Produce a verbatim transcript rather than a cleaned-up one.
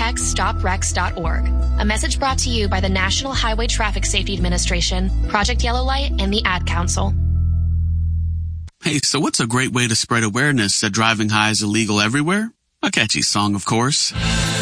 text stop wrecks dot org. A message brought to you by the National Highway Traffic Safety Administration, Project Yellow Light, and the Ad Council. Hey, so what's a great way to spread awareness that driving high is illegal everywhere? A catchy song, of course.